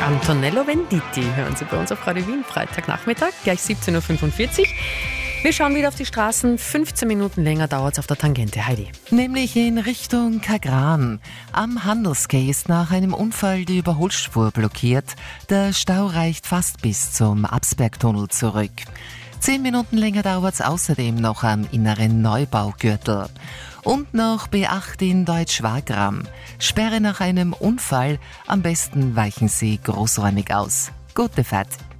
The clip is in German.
Antonello Venditti hören Sie bei uns auf Radio Wien, Freitagnachmittag, gleich 17.45 Uhr. Wir schauen wieder auf die Straßen. 15 Minuten länger dauert es auf der Tangente. Heidi. Nämlich in Richtung Kagran. Am Handelsquai ist nach einem Unfall die Überholspur blockiert. Der Stau reicht fast bis zum Absbergtunnel zurück. 10 Minuten länger dauert es außerdem noch am inneren Neubaugürtel. Und noch B8 in Deutsch-Wagram. Sperre nach einem Unfall. Am besten weichen Sie großräumig aus. Gute Fahrt.